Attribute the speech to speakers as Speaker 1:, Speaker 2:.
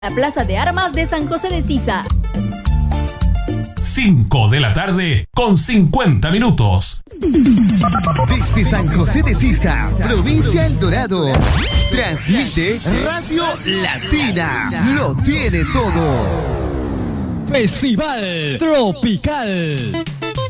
Speaker 1: La Plaza de Armas de San José de Sisa.
Speaker 2: 5 de la tarde con 50 minutos.
Speaker 3: Desde San José de Sisa, provincia El Dorado, transmite Radio Latina. Lo tiene todo.
Speaker 4: Festival Tropical.